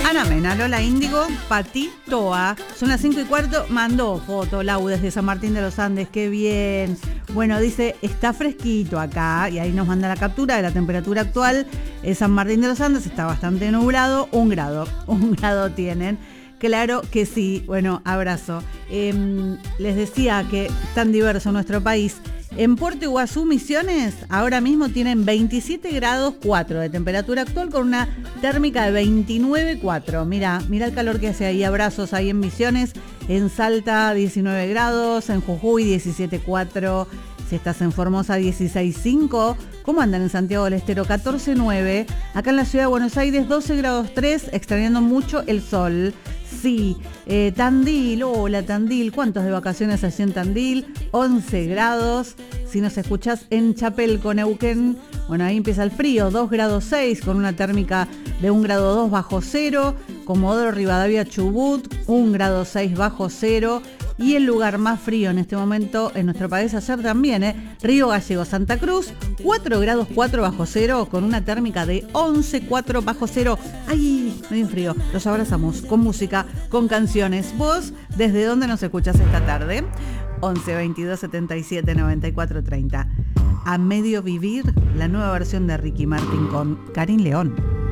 Ana Mena, Lola Índigo, Pati Toa. Son las 5:15. Mandó foto, Lau, desde San Martín de los Andes. Qué bien. Bueno, dice, está fresquito acá. Y ahí nos manda la captura de la temperatura actual. San Martín de los Andes está bastante nublado. 1 grado. 1 grado tienen. Claro que sí. Bueno, abrazo. Les decía que tan diverso nuestro país. En Puerto Iguazú, Misiones, ahora mismo tienen 27 grados 4 de temperatura actual con una térmica de 29,4. Mira el calor que hace ahí. Abrazos ahí en Misiones. En Salta, 19 grados. En Jujuy, 17,4. Si estás en Formosa, 16,5. ¿Cómo andan en Santiago del Estero? 14,9. Acá en la ciudad de Buenos Aires, 12 grados 3, extrañando mucho el sol. Sí, Tandil, hola Tandil, ¿cuántos de vacaciones allí en Tandil? 11 grados, si nos escuchás en Chapelco, Neuquén, bueno, ahí empieza el frío, 2 grados 6, con una térmica de 1 grado 2 bajo cero, Comodoro Rivadavia, Chubut, 1 grado 6 bajo cero, y el lugar más frío en este momento en nuestro país, ayer también, Río Gallegos, Santa Cruz, 4 grados 4 bajo cero, con una térmica de 11,4 bajo cero. ¡Ay! Me dio frío. Los abrazamos con música, con canciones. ¿Vos desde dónde nos escuchás esta tarde? 11 22 77 94 30. A medio vivir, la nueva versión de Ricky Martin con Karin León.